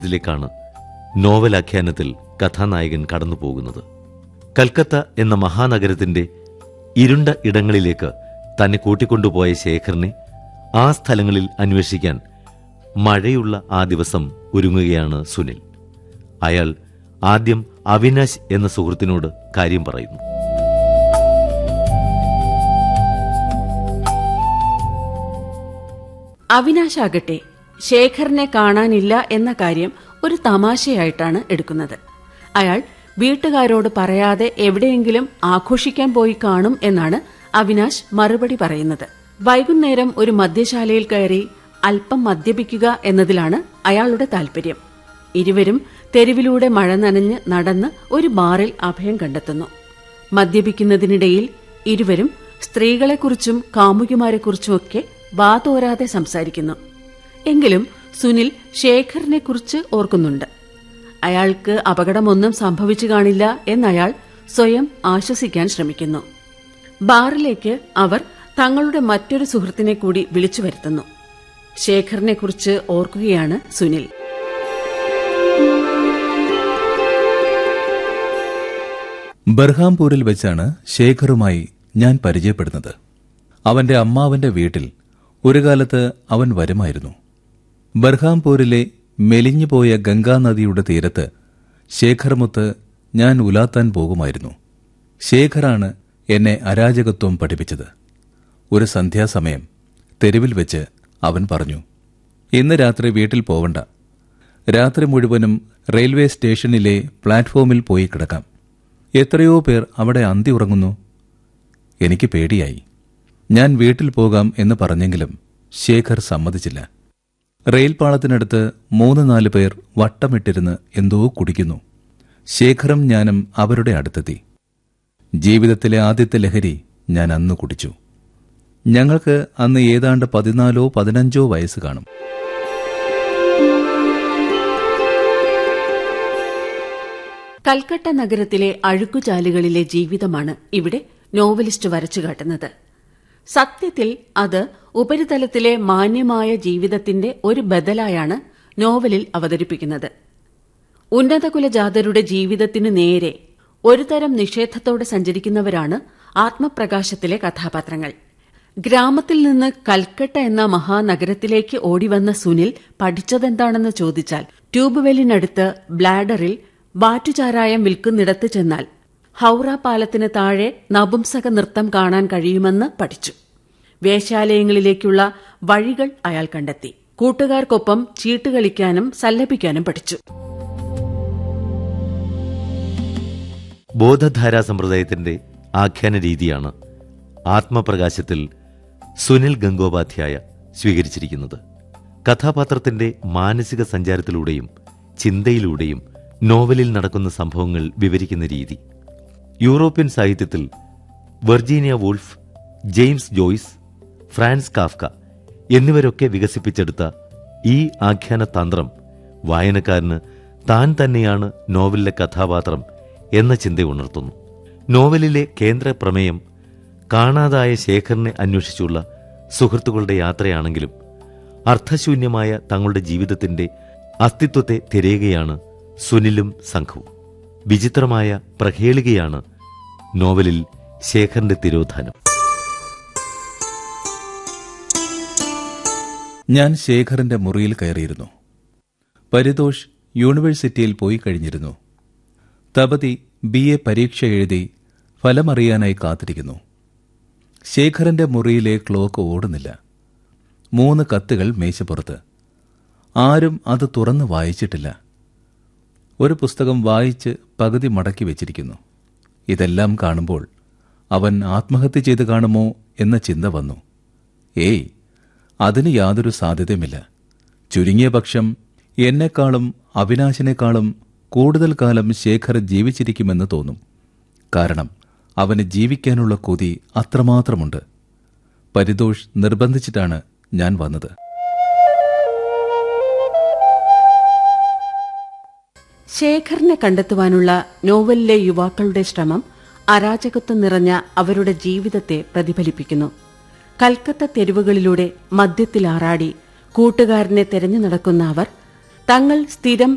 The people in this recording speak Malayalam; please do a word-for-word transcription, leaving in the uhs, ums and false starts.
ഇതിലേക്കാണ് നോവലാഖ്യാനത്തിൽ കഥാനായകൻ കടന്നുപോകുന്നത്. കൽക്കത്ത എന്ന മഹാനഗരത്തിന്റെ ഇരുണ്ട ഇടങ്ങളിലേക്ക് തന്നെ കൂട്ടിക്കൊണ്ടുപോയ ശേഖറിനെ ആ സ്ഥലങ്ങളിൽ അന്വേഷിക്കാൻ മഴയുള്ള ആ ദിവസം ഒരുങ്ങുകയാണ് സുനിൽ. അയാൾ ആദ്യം അവിനാശ് എന്ന സുഹൃത്തിനോട് കാര്യം പറയുന്നു. അവിനാശാകട്ടെ ശേഖറിനെ കാണാനില്ല എന്ന കാര്യം ഒരു തമാശയായിട്ടാണ് എടുക്കുന്നത്. അയാൾ വീട്ടുകാരോട് പറയാതെ എവിടെയെങ്കിലും ആഘോഷിക്കാൻ പോയി കാണും എന്നാണ് അവിനാശ് മറുപടി പറയുന്നത്. വൈകുന്നേരം ഒരു മദ്യശാലയിൽ കയറി അല്പം മദ്യപിക്കുക എന്നതിലാണ് അയാളുടെ താൽപര്യം. ഇരുവരും തെരുവിലൂടെ മഴ നനഞ്ഞ് നടന്ന് ഒരു ബാറിൽ അഭയം കണ്ടെത്തുന്നു. മദ്യപിക്കുന്നതിനിടയിൽ ഇരുവരും സ്ത്രീകളെക്കുറിച്ചും കാമുകിമാരെക്കുറിച്ചുമൊക്കെ വാതോരാതെ സംസാരിക്കുന്നു. എങ്കിലും സുനിൽ ശേഖറിനെക്കുറിച്ച് ഓർക്കുന്നുണ്ട്. അയാൾക്ക് അപകടമൊന്നും സംഭവിച്ചു കാണില്ല എന്നയാൾ സ്വയം ആശ്വസിക്കാൻ ശ്രമിക്കുന്നു. ബാറിലേക്ക് അവർ തങ്ങളുടെ മറ്റൊരു സുഹൃത്തിനെ കൂടി വിളിച്ചു വരുത്തുന്നു. ശേഖറിനെക്കുറിച്ച് ഓർക്കുകയാണ് സുനിൽ. ബർഹാംപൂരിൽ വെച്ചാണ് ശേഖറുമായി ഞാൻ പരിചയപ്പെടുന്നത്. അവന്റെ അമ്മാവന്റെ വീട്ടിൽ ഒരു കാലത്ത് അവൻ വരുമായിരുന്നു. ബർഹാംപൂരിലെ മെലിഞ്ഞുപോയ ഗംഗാനദിയുടെ തീരത്ത് ശേഖർമുത്ത് ഞാൻ ഉലാത്താൻ പോകുമായിരുന്നു. ശേഖറാണ് എന്നെ അരാജകത്വം പഠിപ്പിച്ചത്. ഒരു സന്ധ്യാസമയം തെരുവിൽ വെച്ച് അവൻ പറഞ്ഞു, ഇന്ന് രാത്രി വീട്ടിൽ പോവണ്ട, രാത്രി മുഴുവനും റെയിൽവേ സ്റ്റേഷനിലെ പ്ലാറ്റ്ഫോമിൽ പോയി കിടക്കാം. എത്രയോ പേർ അവിടെ അന്തി ഉറങ്ങുന്നു. എനിക്ക് പേടിയായി. ഞാൻ വീട്ടിൽ പോകാം എന്ന് പറഞ്ഞെങ്കിലും ശേഖർ സമ്മതിച്ചില്ല. റെയിൽ പാളത്തിനടുത്ത് മൂന്ന് നാല് പേർ വട്ടമിട്ടിരുന്ന് എന്തോ കുടിക്കുന്നു. ശേഖറും ഞാനും അവരുടെ അടുത്തെത്തി. ജീവിതത്തിലെ ആദ്യത്തെ ലഹരി ഞാൻ അന്ന് കുടിച്ചു. ഞങ്ങൾക്ക് അന്ന് ഏതാണ്ട് പതിനാലോ പതിനഞ്ചോ വയസ്സ് കാണും. കൽക്കട്ട നഗരത്തിലെ അഴുക്കുചാലുകളിലെ ജീവിതമാണ് ഇവിടെ നോവലിസ്റ്റ് വരച്ചുകാട്ടുന്നത്. സത്യത്തിൽ അത് ഉപരിതലത്തിലെ മാന്യമായ ജീവിതത്തിന്റെ ഒരു ബദലായാണ് നോവലിൽ അവതരിപ്പിക്കുന്നത്. ഉന്നതകുലജാതരുടെ ജീവിതത്തിനു നേരെ ഒരുതരം നിഷേധത്തോടെ സഞ്ചരിക്കുന്നവരാണ് ആത്മപ്രകാശത്തിലെ കഥാപാത്രങ്ങൾ. ഗ്രാമത്തിൽ നിന്ന് കൽക്കട്ട എന്ന മഹാനഗരത്തിലേക്ക് ഓടിവന്ന സുനിൽ പഠിച്ചതെന്താണെന്ന് ചോദിച്ചാൽ ട്യൂബ് വെല്ലിനടുത്ത് ബ്ലാഡറിൽ വാറ്റുചാരായം വിൽക്കുന്നിടത്ത് ചെന്നാൽ ഹൌറ പാലത്തിന് താഴെ നപുംസക നൃത്തം കാണാൻ കഴിയുമെന്ന് പഠിച്ചു. വേശ്യാലയങ്ങളിലേക്കുള്ള വഴികൾ അയാൾ കണ്ടെത്തി. കൂട്ടുകാർക്കൊപ്പം ചീട്ടുകളിക്കാനും സല്ലപിക്കാനും പഠിച്ചു. ബോധധാരാ സമ്പ്രദായത്തിന്റെ ആഖ്യാന രീതിയാണ് ആത്മപ്രകാശത്തിൽ സുനിൽ ഗംഗോപാധ്യായ സ്വീകരിച്ചിരിക്കുന്നത്. കഥാപാത്രത്തിന്റെ മാനസിക സഞ്ചാരത്തിലൂടെയും ചിന്തയിലൂടെയും നോവലിൽ നടക്കുന്ന സംഭവങ്ങൾ വിവരിക്കുന്ന രീതി യൂറോപ്യൻ സാഹിത്യത്തിൽ Virginia wolf, James Joyce, France Kafka എന്നിവരൊക്കെ വികസിപ്പിച്ചെടുത്ത ഈ ആഖ്യാന തന്ത്രം വായനക്കാരന് താൻ തന്നെയാണ് നോവലിലെ കഥാപാത്രം എന്ന ചിന്ത ഉണർത്തുന്നു. നോവലിലെ കേന്ദ്ര പ്രമേയം കാണാതായ ശേഖറിനെ അന്വേഷിച്ചുള്ള സുഹൃത്തുക്കളുടെ യാത്രയാണെങ്കിലും അർത്ഥശൂന്യമായ തങ്ങളുടെ ജീവിതത്തിന്റെ അസ്തിത്വത്തെ തിരയുകയാണ് സുനിലും സംഘവും. വിചിത്രമായ പ്രഹേളികയാണ് നോവലിൽ ശേഖറിന്റെ തിരോധാനം. ഞാൻ ശേഖറിന്റെ മുറിയിൽ കയറിയിരുന്നു. പരിതോഷ് യൂണിവേഴ്സിറ്റിയിൽ പോയി കഴിഞ്ഞിരുന്നു. തപതി ബി എ പരീക്ഷ എഴുതി ഫലമറിയാനായി കാത്തിരിക്കുന്നു. ശേഖറിന്റെ മുറിയിലെ ക്ലോക്ക് ഓടുന്നില്ല. മൂന്ന് കത്തുകൾ മേശപ്പുറത്ത്. ആരും അത് തുറന്ന് വായിച്ചിട്ടില്ല. ഒരു പുസ്തകം വായിച്ച് പകുതി മടക്കി വെച്ചിരിക്കുന്നു. ഇതെല്ലാം കാണുമ്പോൾ അവൻ ആത്മഹത്യ ചെയ്ത് കാണുമോ എന്ന ചിന്ത വന്നു. ഏയ്, അതിന് യാതൊരു സാധ്യതയുമില്ല. ചുരുങ്ങിയ പക്ഷം എന്നെക്കാളും അവിനാശിനേക്കാളും കൂടുതൽ കാലം ശേഖർ ജീവിച്ചിരിക്കുമെന്ന് തോന്നും. കാരണം അവന് ജീവിക്കാനുള്ള കൊതി അത്രമാത്രമുണ്ട്. പരിതോഷ് നിർബന്ധിച്ചിട്ടാണ് ഞാൻ വന്നത്. ശേഖറിനെ കണ്ടെത്തുവാനുള്ള നോവലിലെ യുവാക്കളുടെ ശ്രമം അരാജകത്വം നിറഞ്ഞ അവരുടെ ജീവിതത്തെ പ്രതിഫലിപ്പിക്കുന്നു. കൽക്കത്ത തെരുവുകളിലൂടെ മദ്യത്തിലാറാടി കൂട്ടുകാരനെ തെരഞ്ഞു നടക്കുന്ന അവർ തങ്ങൾ സ്ഥിരം